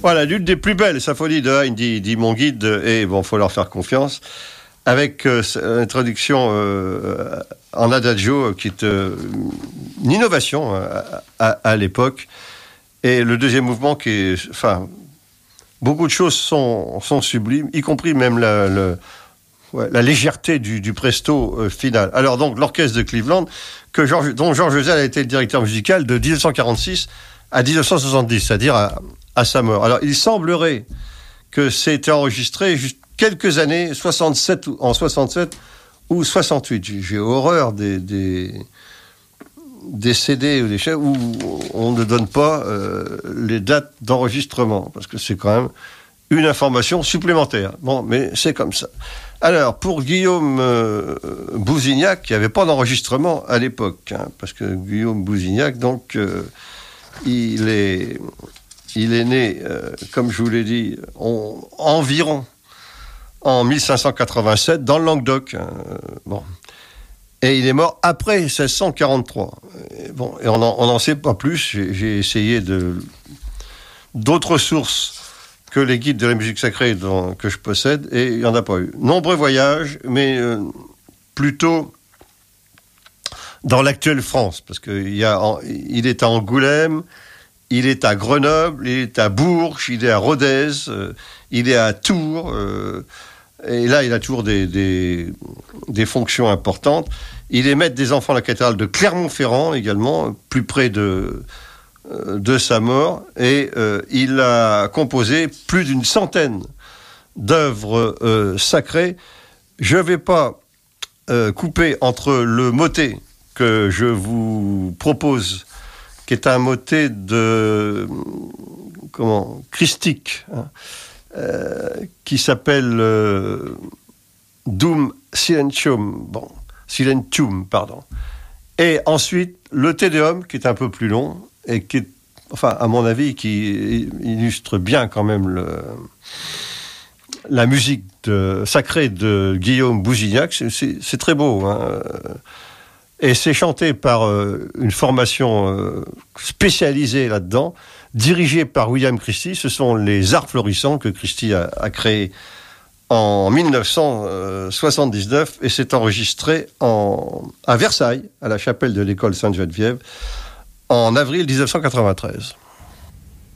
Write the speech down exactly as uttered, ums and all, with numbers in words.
Voilà, l'une des plus belles symphonies de Haydn, dit, dit mon guide, et bon, faut leur faire confiance, avec euh, l'introduction euh, en adagio, qui est euh, une innovation à, à, à l'époque, et le deuxième mouvement qui est, enfin, beaucoup de choses sont, sont sublimes, y compris même la, la, ouais, la légèreté du, du presto euh, final. Alors donc, l'orchestre de Cleveland, que George, dont Georges Özel a été le directeur musical de dix-neuf cent quarante-six à dix-neuf cent soixante-dix, c'est-à-dire à, à sa mort. Alors, il semblerait que c'était enregistré juste quelques années, soixante-sept, en soixante-sept ou soixante-huit. J'ai horreur des, des, des C D ou des chaînes où on ne donne pas euh, les dates d'enregistrement, parce que c'est quand même une information supplémentaire. Bon, mais c'est comme ça. Alors, pour Guillaume euh, Bouzignac, il n'y avait pas d'enregistrement à l'époque, hein, parce que Guillaume Bouzignac, donc, euh, il est, il est né, euh, comme je vous l'ai dit, on, environ en mille cinq cent quatre-vingt-sept, dans le Languedoc. Hein, euh, bon. Et il est mort après seize cent quarante-trois. Et, bon, et on n'en sait pas plus. J'ai, j'ai essayé de, d'autres sources que les guides de la musique sacrée dont, que je possède, et il n'y en a pas eu. Nombreux voyages, mais euh, plutôt dans l'actuelle France, parce qu'il y a, en, il est à Angoulême, il est à Grenoble, il est à Bourges, il est à Rodez, euh, il est à Tours, euh, et là il a toujours des, des, des fonctions importantes. Il est maître des enfants à la cathédrale de Clermont-Ferrand également, plus près de... de sa mort, et euh, il a composé plus d'une centaine d'œuvres euh, sacrées. Je ne vais pas euh, couper entre le motet que je vous propose, qui est un motet de comment christique, hein, euh, qui s'appelle euh, Dum Silentium, bon, Silentium, pardon. Et ensuite le Te Deum, qui est un peu plus long, et qui, enfin, à mon avis, qui illustre bien quand même le, la musique de, sacrée de Guillaume Bouzignac. C'est, c'est, c'est très beau, hein. Et c'est chanté par euh, une formation euh, spécialisée là-dedans, dirigée par William Christie. Ce sont les Arts Florissants que Christie a, a créés en dix-neuf cent soixante-dix-neuf, et c'est enregistré en, à Versailles, à la chapelle de l'école Sainte-Geneviève, en avril dix-neuf cent quatre-vingt-treize.